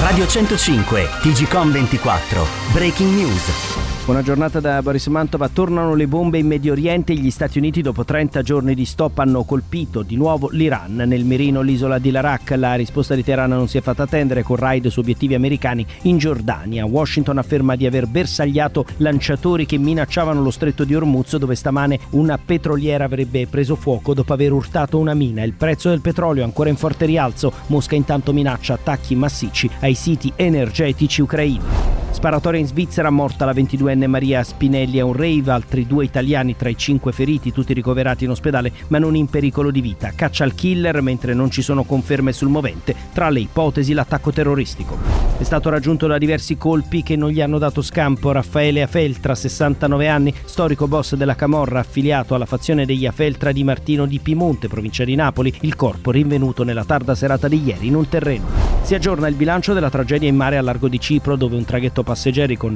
Radio 105, TGcom 24, Breaking News. Buona giornata da Boris Mantova. Tornano le bombe in Medio Oriente. Gli Stati Uniti, dopo 30 giorni di stop, hanno colpito di nuovo l'Iran. Nel mirino l'isola di Larak. La risposta di Teheran non si è fatta attendere, con raid su obiettivi americani in Giordania. Washington afferma di aver bersagliato lanciatori che minacciavano lo stretto di Hormuz, dove stamane una petroliera avrebbe preso fuoco dopo aver urtato una mina. Il prezzo del petrolio ancora in forte rialzo. Mosca intanto minaccia attacchi massicci ai siti energetici ucraini. Sparatoria in Svizzera, morta la 22enne Maria Spinelli a un rave, altri 2 italiani tra i 5 feriti, tutti ricoverati in ospedale ma non in pericolo di vita. Caccia al killer, mentre non ci sono conferme sul movente. Tra le ipotesi l'attacco terroristico. È stato raggiunto da diversi colpi che non gli hanno dato scampo Raffaele Afeltra, 69 anni, storico boss della camorra, affiliato alla fazione degli Afeltra di Martino di Piemonte, provincia di Napoli. Il corpo rinvenuto nella tarda serata di ieri in un terreno. Si aggiorna il bilancio della tragedia in mare a largo di Cipro, dove un traghetto passeggeri con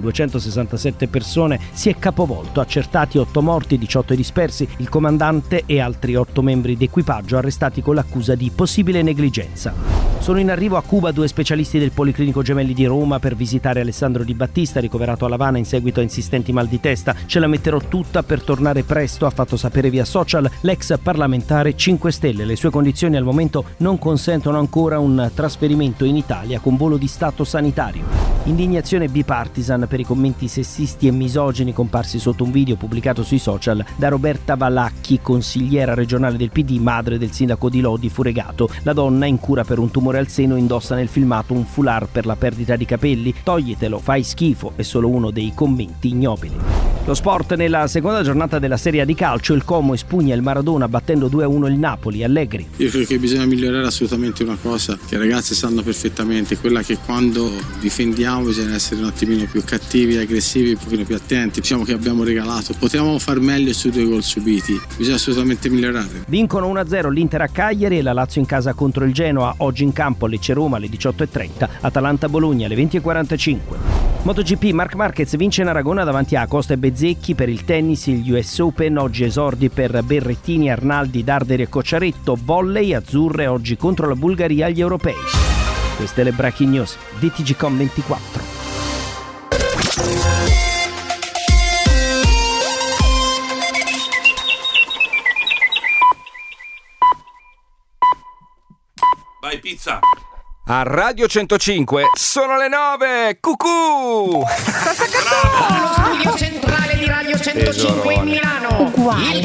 267 persone si è capovolto. Accertati 8 morti, 18 dispersi, il comandante e altri 8 membri d'equipaggio arrestati con l'accusa di possibile negligenza. Sono in arrivo a Cuba 2 specialisti del Policlinico Gemelli di Roma per visitare Alessandro Di Battista, ricoverato a L'Avana in seguito a insistenti mal di testa. Ce la metterò tutta per tornare presto, ha fatto sapere via social l'ex parlamentare 5 Stelle. Le sue condizioni al momento non consentono ancora un trasferimento in Italia con volo di stato sanitario. Indignazione bipartisan per i commenti sessisti e misogini comparsi sotto un video pubblicato sui social da Roberta Valacchi, consigliera regionale del PD, madre del sindaco di Lodi Furegato. La donna, in cura per un tumore al seno, indossa nel filmato un foulard per la perdita di capelli. Toglitelo, fai schifo, è solo uno dei commenti ignobili. Lo sport. Nella seconda giornata della Serie A di calcio, il Como espugna il Maradona battendo 2-1 il Napoli. Allegri: io credo che bisogna migliorare assolutamente una cosa che i ragazzi sanno perfettamente, quella che quando difendiamo bisogna essere un attimino più cattivi, aggressivi, un pochino più attenti. Diciamo che abbiamo regalato, potevamo far meglio sui 2 gol subiti, bisogna assolutamente migliorare. Vincono 1-0 l'Inter a Cagliari e la Lazio in casa contro il Genoa. Oggi in campo Lecce-Roma alle 18:30, Atalanta-Bologna alle 20:45. MotoGP, Marc Marquez vince in Aragona davanti a Acosta e Bezzecchi. Per il tennis, il US Open, oggi esordi per Berrettini, Arnaldi, Darderi e Cocciaretto. Volley, azzurre oggi contro la Bulgaria agli europei. Queste le breaking news di TGcom 24. Vai pizza! A Radio 105 sono le 9. Cucù! Lo studio centrale di Radio 105 in Milano.